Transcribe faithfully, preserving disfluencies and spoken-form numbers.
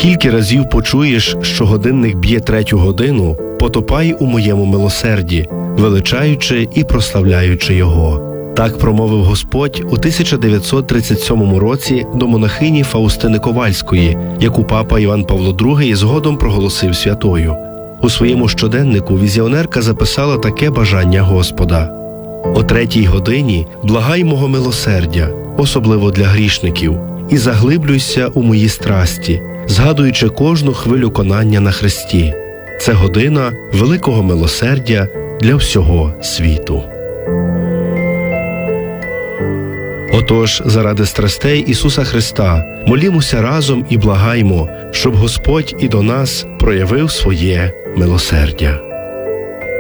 Скільки разів почуєш, що годинник б'є третю годину, потопай у моєму милосерді, величаючи і прославляючи його. Так промовив Господь у тисяча дев'ятсот тридцять сьомому році до монахині Фаустини Ковальської, яку папа Іван Павло другий згодом проголосив святою. У своєму щоденнику візіонерка записала таке бажання Господа: «О третій годині благай мого милосердя, особливо для грішників, і заглиблюйся у мої страсті, згадуючи кожну хвилю конання на хресті. Це година великого милосердя для всього світу». Отож, заради страстей Ісуса Христа, молімося разом і благаймо, щоб Господь і до нас проявив своє милосердя.